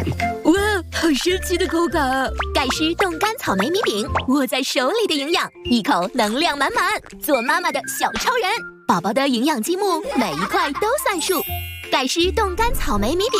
哇，好神奇的口感！ 盖诗冻干草莓米饼，握在手里的营养，一口能量满满。做妈妈的小超人，宝宝的营养积木每一块都算数。盖诗冻干草莓米饼。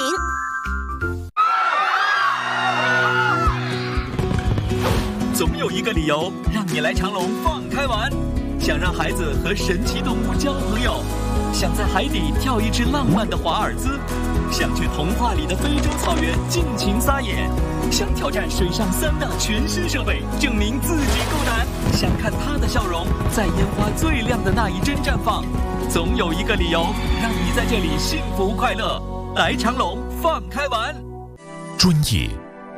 总有一个理由让你来长隆放开玩，想让孩子和神奇动物交朋友，想在海底跳一支浪漫的华尔兹，想去童话里的非洲草原尽情撒野，想挑战水上3大全新设备，证明自己够胆，想看他的笑容在烟花最亮的那一帧绽放。总有一个理由让你在这里幸福快乐。来长隆放开玩， 专业、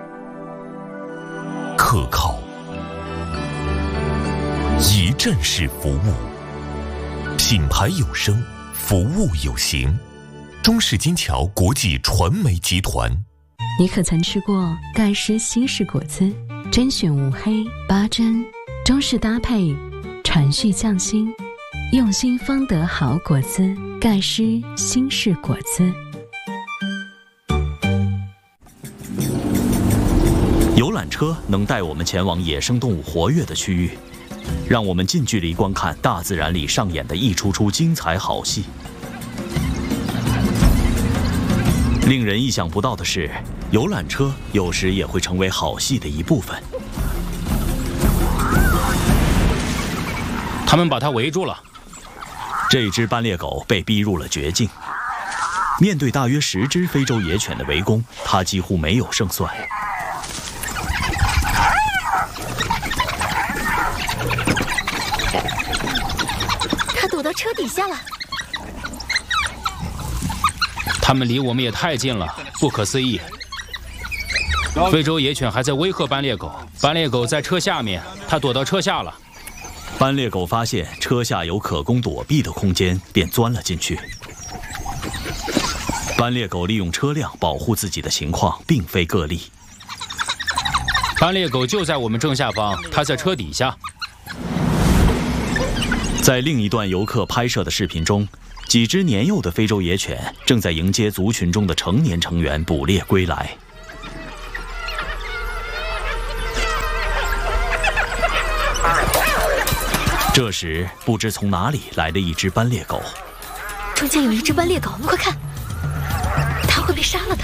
可靠、一站式服务，品牌有声，服务有形。中式金桥国际传媒集团。 你可曾吃过盖诗西式果汁？甄选无黑8珍，中式搭配，传续匠心，用心方得好果汁。盖诗西式果汁。 游览车能带我们前往野生动物活跃的区域，让我们近距离观看大自然里上演的一出出精彩好戏。令人意想不到的是，游览车有时也会成为好戏的一部分。 他们把它围住了。 这只斑鬣狗被逼入了绝境，面对大约10只非洲野犬的围攻，它几乎没有胜算。 它躲到车底下了。 他们离我们也太近了，不可思议。非洲野犬还在威吓斑鬣狗，斑鬣狗在车下面，它躲到车下了。 斑鬣狗发现车下有可供躲避的空间，便钻了进去。斑鬣狗利用车辆保护自己的情况并非个例。 斑鬣狗就在我们正下方，它在车底下。 在另一段游客拍摄的视频中，几只年幼的非洲野犬正在迎接族群中的成年成员捕猎归来。这时，不知从哪里来了一只斑鬣狗。 中间有一只斑鬣狗，快看，它会被杀了的。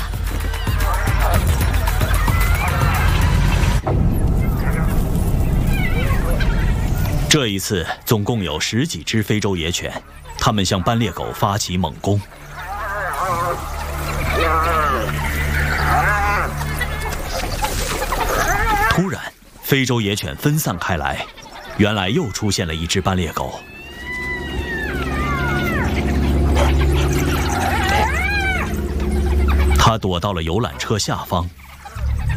这一次，总共有10几只非洲野犬，它们向斑鬣狗发起猛攻。突然，非洲野犬分散开来，原来又出现了一只斑鬣狗。它躲到了游览车下方。